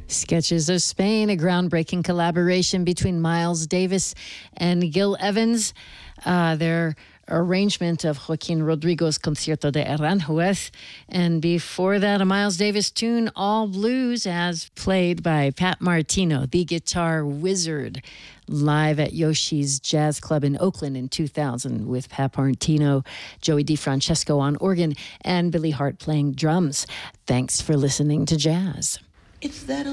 Sketches of Spain, a groundbreaking collaboration between Miles Davis and Gil Evans. Their arrangement of Joaquin Rodrigo's Concierto de Aranjuez. And before that, a Miles Davis tune, All Blues, as played by Pat Martino, the guitar wizard, live at Yoshi's Jazz Club in Oakland in 2000 with Pat Martino, Joey DeFrancesco on organ, and Billy Hart playing drums. Thanks for listening to Jazz. It's that